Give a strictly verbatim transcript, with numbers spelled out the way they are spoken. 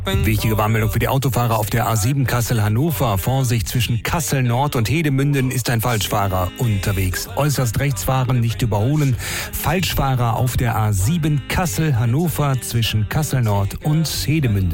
Wichtige Warnmeldung für die Autofahrer auf der A sieben Kassel-Hannover. Vorsicht, zwischen Kassel Nord und Hedemünden ist ein Falschfahrer unterwegs. Äußerst rechts fahren, nicht überholen. Falschfahrer auf der A sieben Kassel-Hannover zwischen Kassel Nord und Hedemünden.